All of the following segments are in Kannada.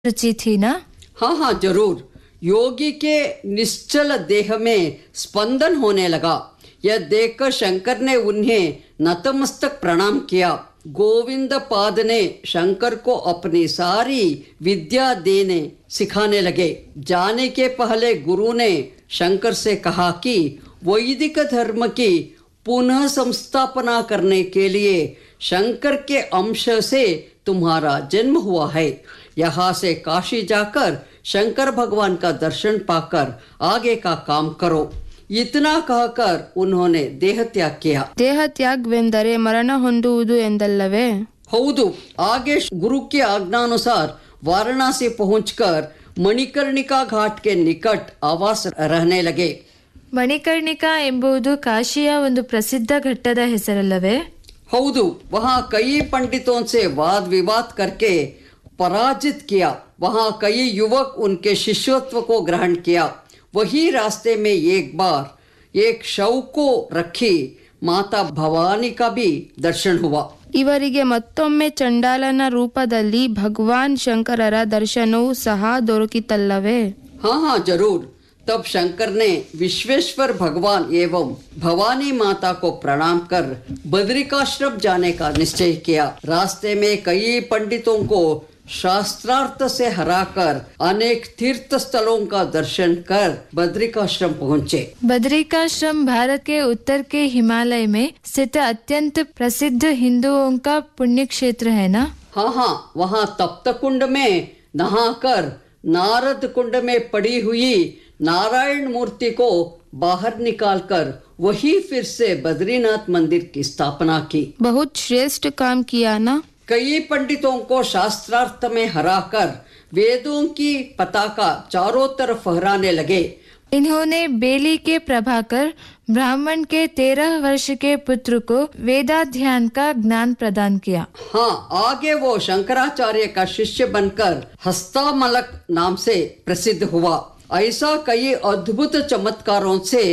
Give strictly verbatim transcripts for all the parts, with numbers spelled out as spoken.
रुचि थी ना? हाँ हाँ जरूर। योगी के निश्चल देह में स्पंदन होने लगा। यह देखकर शंकर ने उन्हें नतमस्तक प्रणाम किया। गोविंद पाद ने शंकर को अपनी सारी विद्या देने सिखाने लगे। जाने के पहले गुरु ने शंकर से कहा कि वैदिक धर्म की पुनः संस्थापना करने के लिए शंकर के अंश से तुम्हारा जन्म हुआ है। यहाँ से काशी जाकर शंकर भगवान का दर्शन पाकर आगे का काम करो। इतना कहकर उन्होंने देह त्याग किया। ದೇಹ ತ್ಯಾಗವೆಂದರೆ ಮರಣ ಹೊಂದುವುದು ಎಂದಲ್ಲವೇ? ಹೌದು। आगे गुरु के आज्ञानुसार वाराणसी पहुंचकर मणिकर्णिका घाट के निकट आवास रहने लगे। ಮಣಿಕರ್ಣಿಕಾ ಎಂಬುದು ಕಾಶಿಯ ಒಂದು ಪ್ರಸಿದ್ಧ ಘಟ್ಟದ ಹೆಸರಲ್ಲವೇ? हौदू। वहाँ कई पंडितों से वाद विवाद करके पराजित किया। वहाँ कई युवक उनके शिष्यत्व को ग्रहण किया। वही रास्ते में एक बार एक शव को रखी माता भवानी का भी दर्शन हुआ। ಇವರಿಗೆ ಮತ್ತೊಮ್ಮೆ ಚಂಡಾಲನ ರೂಪದಲ್ಲಿ ಭಗವಾನ್ ಶಂಕರರ ದರ್ಶನವೂ ಸಹ ದೊರಕಿತಲ್ಲವೇ? हाँ हाँ जरूर। तब शंकर ने विश्वेश्वर भगवान एवं भवानी माता को प्रणाम कर बद्रिकाश्रम जाने का निश्चय किया। रास्ते में कई पंडितों को शास्त्रार्थ से हराकर अनेक तीर्थ स्थलों का दर्शन कर बद्रिकाश्रम पहुँचे। बद्रिकाश्रम भारत के उत्तर के हिमालय में स्थित अत्यंत प्रसिद्ध हिंदुओं का पुण्य क्षेत्र है ना? हाँ हाँ। वहाँ तप्त कुंड में नहाकर नारद कुंड में पड़ी हुई नारायण मूर्ति को बाहर निकालकर वही फिर से बद्रीनाथ मंदिर की स्थापना की। बहुत श्रेष्ठ काम किया ना? कई पंडितों को शास्त्रार्थ में हराकर वेदों की पताका चारों तरफ फहराने लगे। इन्होंने बेली के प्रभाकर ब्राह्मण के तेरह वर्ष के पुत्र को वेदाध्ययन का ज्ञान प्रदान किया। हाँ, आगे वो शंकराचार्य का शिष्य बनकर हस्तामलक नाम से प्रसिद्ध हुआ। ऐसा कई अद्भुत चमत्कारों से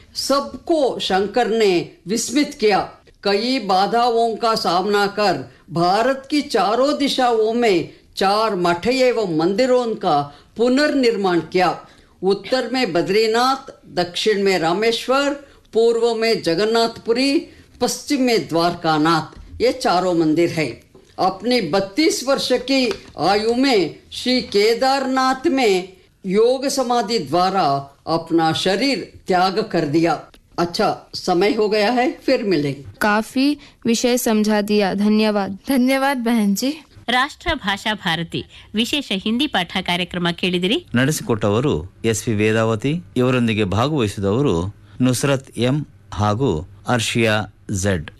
सबको शंकर ने विस्मित किया। कई बाधाओं का सामना कर भारत की चारों दिशाओं में चार मठ एवं मंदिरों का पुनर्निर्माण किया। उत्तर में बद्रीनाथ, दक्षिण में रामेश्वर, पूर्व में जगन्नाथपुरी, पश्चिम में द्वारकानाथ, ये चारों मंदिर है। अपनी बत्तीस वर्ष की आयु में श्री केदारनाथ में योग समाधि द्वारा अपना शरीर त्याग कर दिया। अच्छा, समय हो गया है, फिर मिलेंगे। काफी विषय समझा दिया, धन्यवाद। धन्यवाद बहन जी। ರಾಷ್ಟ್ರ ಭಾಷಾ ಭಾರತಿ ವಿಶೇಷ ಹಿಂದಿ ಪಾಠ ಕಾರ್ಯಕ್ರಮ ಕೇಳಿದಿರಿ. ನಡೆಸಿಕೊಟ್ಟವರು ಎಸ್ ವಿ ವೇದಾವತಿ. ಇವರೊಂದಿಗೆ ಭಾಗವಹಿಸಿದವರು ನುಸ್ರತ್ ಎಂ ಹಾಗೂ ಅರ್ಷಿಯಾ ಝೆಡ್.